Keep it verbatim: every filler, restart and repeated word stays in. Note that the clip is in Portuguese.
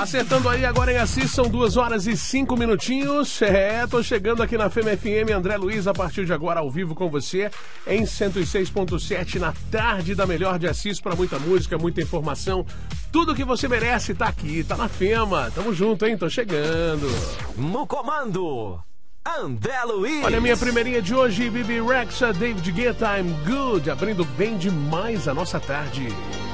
Acertando aí agora em Assis, são duas horas e cinco minutinhos. É, tô chegando aqui na F E M F M, André Luiz, a partir de agora ao vivo com você, em cento e seis ponto sete, na tarde da melhor de Assis, para muita música, muita informação. Tudo que você merece tá aqui, tá na Fema. Tamo junto, hein? Tô chegando. No comando, André Luiz. Olha a minha primeirinha de hoje, Bibi Rexha, David Guetta, I'm Good, abrindo bem demais a nossa tarde.